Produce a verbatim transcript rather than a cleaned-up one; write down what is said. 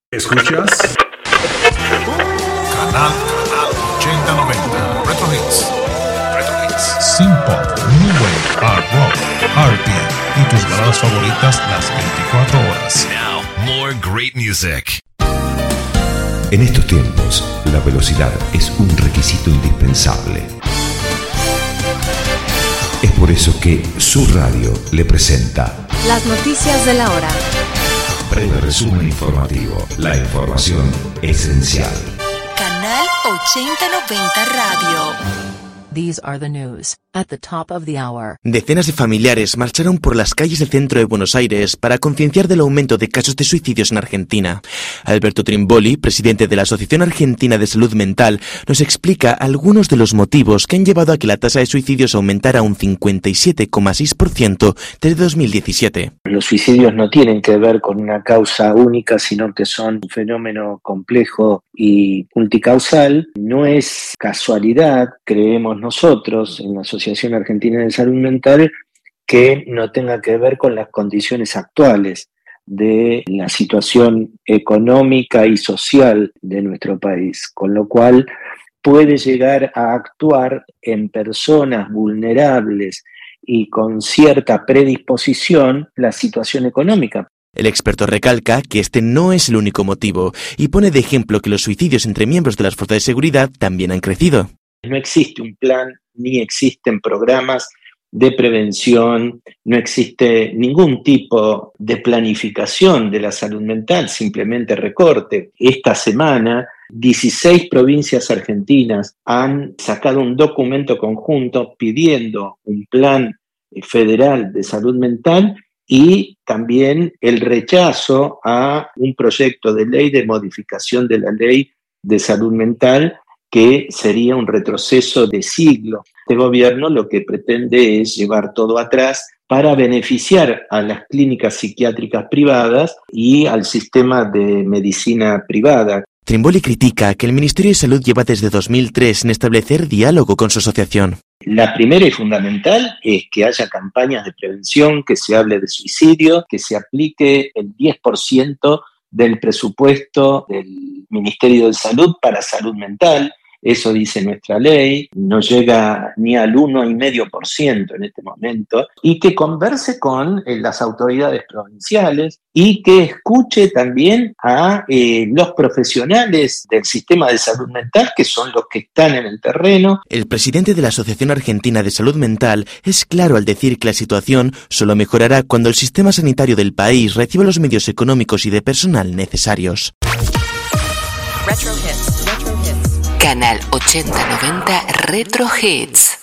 ¿Escuchas? Canal, canal ochenta noventa. Retro Hits. Retro Hits. Synth-pop, New Wave, Art Rock, R and B y tus baladas favoritas las veinticuatro horas. Now, more great music. En estos tiempos, la velocidad es un requisito indispensable. Es por eso que Su Radio le presenta las noticias de la hora. Breve resumen informativo. La información esencial. Canal ochenta noventa Radio. These are the news at the top of the hour. Decenas de familiares marcharon por las calles del centro de Buenos Aires para concienciar del aumento de casos de suicidios en Argentina. Alberto Trimboli, presidente de la Asociación Argentina de Salud Mental, nos explica algunos de los motivos que han llevado a que la tasa de suicidios aumentara un cincuenta y siete coma seis por ciento desde dos mil diecisiete. Los suicidios no tienen que ver con una causa única, sino que son un fenómeno complejo y multicausal. No es casualidad, creemos nosotros en la Asociación Argentina de Salud Mental, que no tenga que ver con las condiciones actuales de la situación económica y social de nuestro país, con lo cual puede llegar a actuar en personas vulnerables y con cierta predisposición la situación económica. El experto recalca que este no es el único motivo y pone de ejemplo que los suicidios entre miembros de las fuerzas de seguridad también han crecido. No existe un plan, ni existen programas de prevención, no existe ningún tipo de planificación de la salud mental, simplemente recorte. Esta semana, dieciséis provincias argentinas han sacado un documento conjunto pidiendo un plan federal de salud mental y también el rechazo a un proyecto de ley de modificación de la ley de salud mental, que sería un retroceso de siglo. Este gobierno lo que pretende es llevar todo atrás para beneficiar a las clínicas psiquiátricas privadas y al sistema de medicina privada. Trimboli critica que el Ministerio de Salud lleva desde dos mil tres en establecer diálogo con su asociación. La primera y fundamental es que haya campañas de prevención, que se hable de suicidio, que se aplique el diez por ciento del presupuesto del Ministerio de Salud para salud mental. Eso dice nuestra ley, no llega ni al uno coma cinco por ciento en este momento, y que converse con eh, las autoridades provinciales y que escuche también a eh, los profesionales del sistema de salud mental, que son los que están en el terreno. El presidente de la Asociación Argentina de Salud Mental es claro al decir que la situación solo mejorará cuando el sistema sanitario del país reciba los medios económicos y de personal necesarios. Retro Hits. Retro Hits. Canal ochenta noventa Retro Hits.